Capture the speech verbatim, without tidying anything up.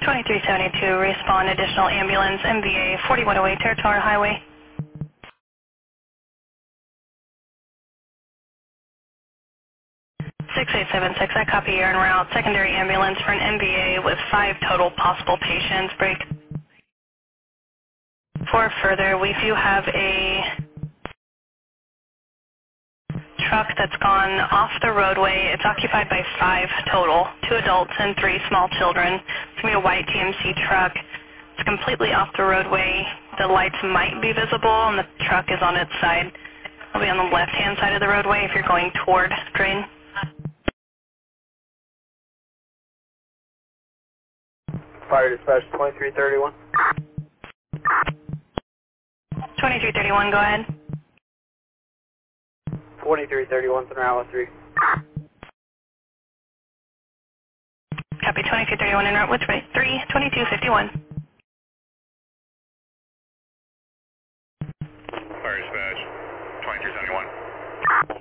twenty-three seventy-two, respond additional ambulance, M V A forty-one oh eight Territorial Highway. six eight seven six, I copy, you're en route. Secondary ambulance for an M V A with five total possible patients. Break. For further, we do have a truck that's gone off the roadway. It's occupied by five total, two adults and three small children. It's going to be a white G M C truck. It's completely off the roadway. The lights might be visible, and the truck is on its side. It'll be on the left-hand side of the roadway if you're going toward drain. Fire dispatch twenty-three thirty-one. twenty-three thirty-one, go ahead. twenty-three thirty-one, Sonora three. Copy, twenty-three thirty-one en route with three twenty-two fifty-one. Fire dispatch twenty-three seventy-one.